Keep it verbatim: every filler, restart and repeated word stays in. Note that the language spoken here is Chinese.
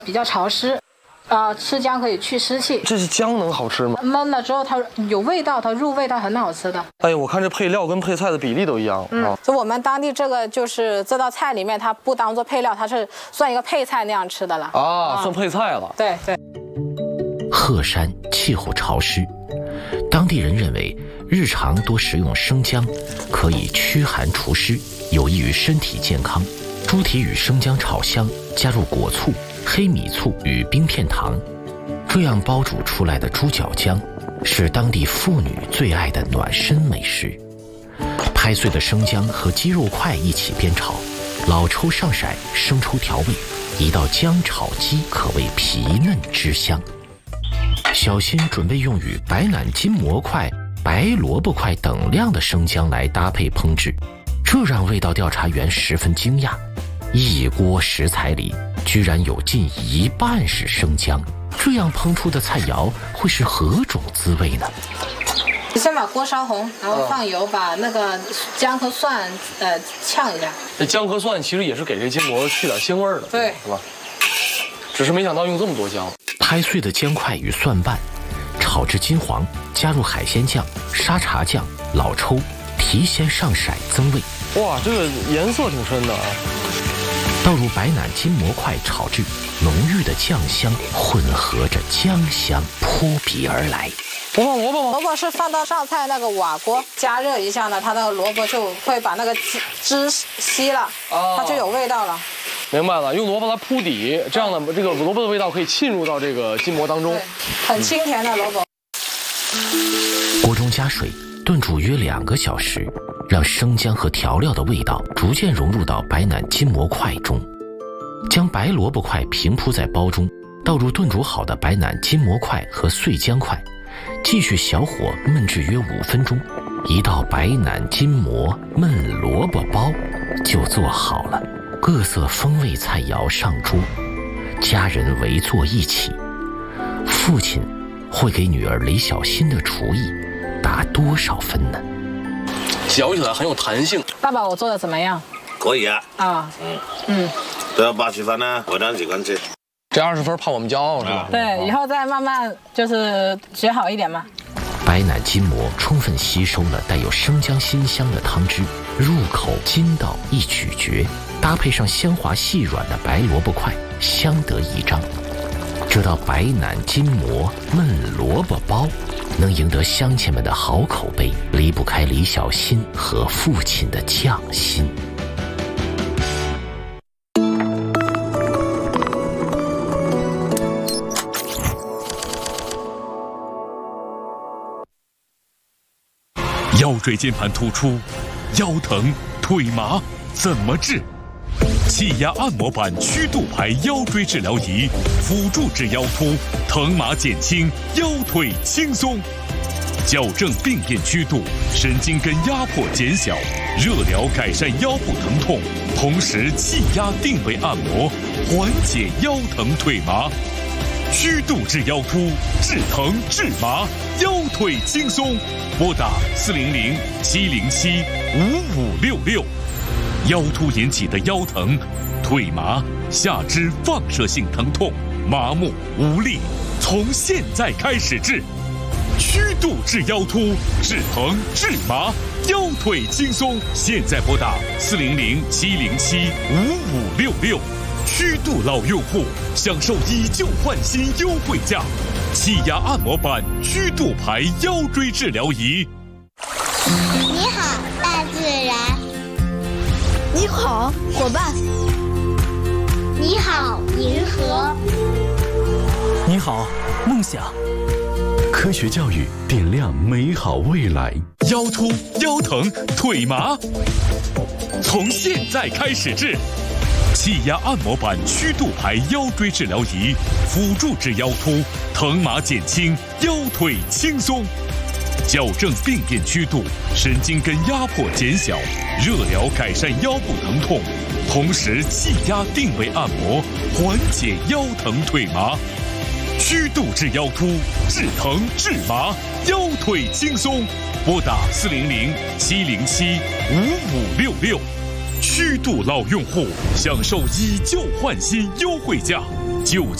比较潮湿。 啊、呃，吃姜可以去湿气。 这是姜能好吃吗？ 焖了之后它有味道，它入味道很好吃的。 哎，我看这配料跟配菜的比例都一样。 嗯，就我们当地这个就是这道菜里面，它不当做配料，它是算一个配菜那样吃的了。 啊，啊算配菜了。 对对。 鹤山气候潮湿，当地人认为日常多食用生姜可以驱寒除湿，有益于身体健康。猪蹄与生姜炒香，加入果醋。 黑米醋与冰片糖，这样煲煮出来的猪脚姜是当地妇女最爱的暖身美食。拍碎的生姜和鸡肉块一起煸炒，老抽上色，生抽调味，一道姜炒鸡可谓皮嫩汁香。小新准备用与白赧金蘑块、白萝卜块等量的生姜来搭配烹制，这让味道调查员十分惊讶。一锅食材里 居然有近一半是生姜，这样烹出的菜肴会是何种滋味呢？ 你先把锅烧红，然后放油，把那个姜和蒜呃炝一下。 这姜和蒜其实也是给这筋膜去点腥味的， 对， 是吧？只是没想到用这么多姜。 拍碎的姜块与蒜瓣炒至金黄，加入海鲜酱、沙茶酱、老抽，提鲜上色增味。 哇，这个颜色挺深的啊！ 倒入白赧金蘑块炒制，浓郁的酱香混合着姜香扑鼻而来。 不放萝卜吗？ 萝卜是放到上菜那个瓦锅加热一下呢，它那个萝卜就会把那个汁汁吸了，哦、它就有味道了。 明白了，用萝卜来铺底，这样呢，这个萝卜的味道可以浸入到这个筋膜当中， 很清甜的萝卜。 嗯、锅中加水炖煮约两个小时。 让生姜和调料的味道逐渐融入到白赧金蘑块中，将白萝卜块平铺在煲中，倒入炖煮好的白赧金蘑块和碎姜块，继续小火焖制约五分钟，一道白赧金蘑焖萝卜煲就做好了。各色风味菜肴上桌，家人围坐一起。父亲会给女儿李小新的厨艺打多少分呢？ 嚼起来很有弹性。 爸爸，我做的怎么样？ 可以啊。 啊， 嗯嗯， 都要八七分呢，我当几关吃。 这二十分怕我们骄傲是吧？ 对，以后再慢慢就是学好一点嘛。 白赧筋膜充分吸收了带有生姜辛香的汤汁，入口筋道一咀嚼，搭配上鲜滑细软的白萝卜块，相得益彰。这道白赧筋膜焖萝卜煲 能赢得乡亲们的好口碑，离不开李小新和父亲的匠心。 腰椎间盘突出、腰疼、腿麻怎么治？气压按摩板曲度排腰椎治疗仪，辅助治腰突，疼麻减轻，腰腿轻松。 矫正病变曲度，神经根压迫减小，热疗改善腰部疼痛，同时气压定位按摩，缓解腰疼腿麻。曲度治腰突，治疼治麻，腰腿轻松。拨打四零零七零七五五六六。腰突引起的腰疼、腿麻、下肢放射性疼痛、麻木无力，从现在开始治。 曲度治腰突，治疼治麻，腰腿轻松。现在拨打四零零七零七五五六六。曲度老用户享受以旧换新优惠价，气压按摩板曲度牌腰椎治疗仪。 你好，大自然。 你好，伙伴。 你好，银河。 你好，梦想。 科学教育点亮美好未来。 腰突、腰疼、腿麻，从现在开始治。气压按摩板曲度牌腰椎治疗仪，辅助治腰突，疼麻减轻，腰腿轻松。矫正病变曲度，神经根压迫减小，热疗改善腰部疼痛，同时气压定位按摩，缓解腰疼腿麻。 曲度治腰突，治疼治麻，腰腿轻松。拨打四零零七零七五五六六。 曲度老用户享受以旧换新优惠价，就